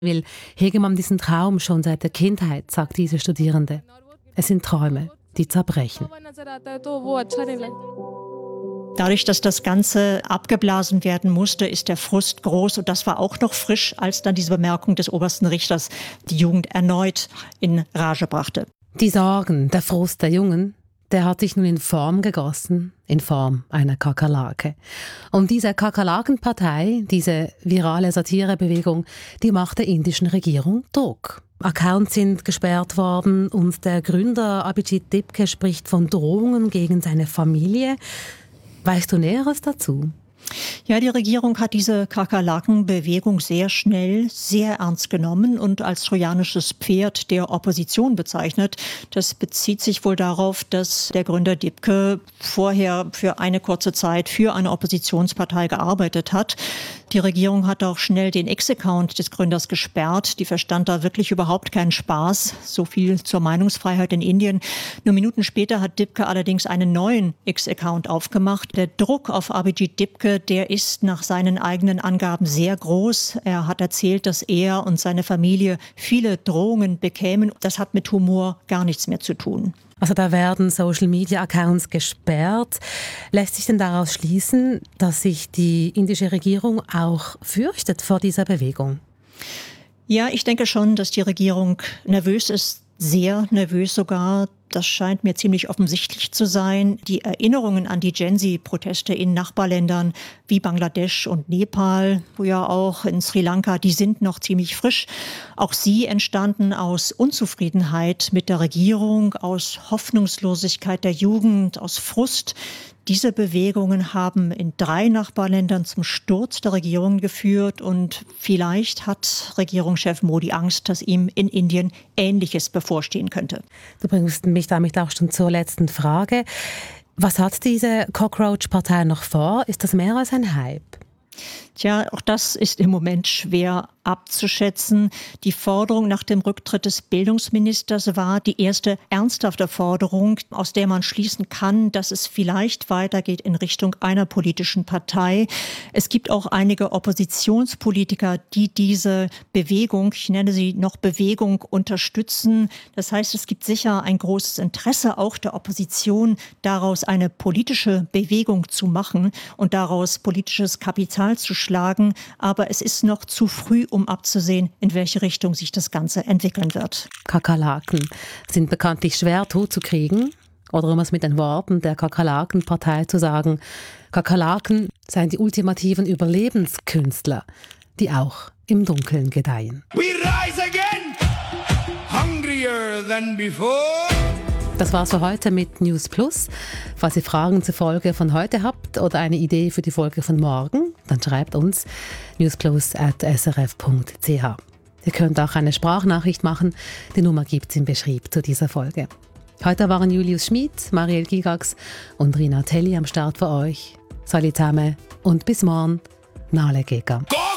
Weil hege man diesen Traum schon seit der Kindheit, sagt diese Studierende. Es sind Träume, die zerbrechen. Dadurch, dass das Ganze abgeblasen werden musste, ist der Frust groß. Und das war auch noch frisch, als dann diese Bemerkung des obersten Richters die Jugend erneut in Rage brachte. Die Sorgen, der Frust der Jungen, der hat sich nun in Form gegossen, in Form einer Kakerlake. Und diese Kakerlakenpartei, diese virale Satirebewegung, die macht der indischen Regierung Druck. Accounts sind gesperrt worden und der Gründer Abhijit Dipke spricht von Drohungen gegen seine Familie. Weißt du Näheres dazu? Ja, die Regierung hat diese Kakerlakenbewegung sehr schnell, sehr ernst genommen und als trojanisches Pferd der Opposition bezeichnet. Das bezieht sich wohl darauf, dass der Gründer Dipke vorher für eine kurze Zeit für eine Oppositionspartei gearbeitet hat. Die Regierung hat auch schnell den X-Account des Gründers gesperrt. Die verstand da wirklich überhaupt keinen Spaß. So viel zur Meinungsfreiheit in Indien. Nur Minuten später hat Dipke allerdings einen neuen X-Account aufgemacht. Der Druck auf Abhijit Dipke, der ist nach seinen eigenen Angaben sehr groß. Er hat erzählt, dass er und seine Familie viele Drohungen bekämen. Das hat mit Humor gar nichts mehr zu tun. Also da werden Social-Media-Accounts gesperrt. Lässt sich denn daraus schließen, dass sich die indische Regierung auch fürchtet vor dieser Bewegung? Ja, ich denke schon, dass die Regierung nervös ist, sehr nervös sogar. Das scheint mir ziemlich offensichtlich zu sein. Die Erinnerungen an die Gen-Z-Proteste in Nachbarländern wie Bangladesch und Nepal, wo ja auch in Sri Lanka, die sind noch ziemlich frisch. Auch sie entstanden aus Unzufriedenheit mit der Regierung, aus Hoffnungslosigkeit der Jugend, aus Frust. Diese Bewegungen haben in 3 Nachbarländern zum Sturz der Regierung geführt und vielleicht hat Regierungschef Modi Angst, dass ihm in Indien Ähnliches bevorstehen könnte. Du bringst mich damit auch schon zur letzten Frage. Was hat diese Cockroach-Partei noch vor? Ist das mehr als ein Hype? Tja, auch das ist im Moment schwer abzuschätzen. Die Forderung nach dem Rücktritt des Bildungsministers war die erste ernsthafte Forderung, aus der man schließen kann, dass es vielleicht weitergeht in Richtung einer politischen Partei. Es gibt auch einige Oppositionspolitiker, die diese Bewegung, ich nenne sie noch Bewegung, unterstützen. Das heißt, es gibt sicher ein großes Interesse auch der Opposition, daraus eine politische Bewegung zu machen und daraus politisches Kapital zu schlagen. Aber es ist noch zu früh, um abzusehen, in welche Richtung sich das Ganze entwickeln wird. Kakerlaken sind bekanntlich schwer totzukriegen. Oder um es mit den Worten der Kakerlakenpartei zu sagen, Kakerlaken seien die ultimativen Überlebenskünstler, die auch im Dunkeln gedeihen. We rise again, hungrier than before. Das war's für heute mit News Plus. Falls ihr Fragen zur Folge von heute habt oder eine Idee für die Folge von morgen, dann schreibt uns newsplus@srf.ch. Ihr könnt auch eine Sprachnachricht machen. Die Nummer gibt's im Beschrieb zu dieser Folge. Heute waren Julius Schmid, Marielle Gigax und Rina Telli am Start für euch. Salut zusammen und bis morgen. Nale Gega.